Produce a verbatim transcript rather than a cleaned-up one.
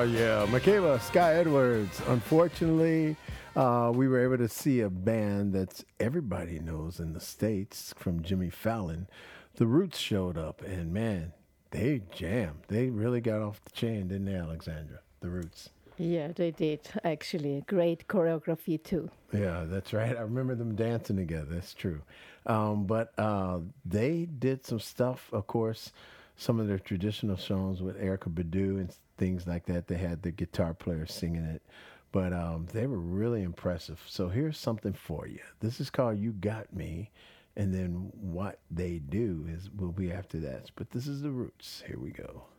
yeah, Michaela Sky Edwards. Unfortunately, uh, we were able to see a band that everybody knows in the States from Jimmy Fallon. The Roots showed up, and man, they jammed. They really got off the chain, didn't they, Alexandra? The Roots. Yeah, they did actually. Great choreography too. Yeah, that's right. I remember them dancing together. That's true. Um, but uh, they did some stuff, of course, some of their traditional songs with Erica Badu and things like that. They had the guitar player singing it, but um, they were really impressive. So here's something for you. This is called You Got Me. And then what they do is will be after that. But this is the Roots. Here we go.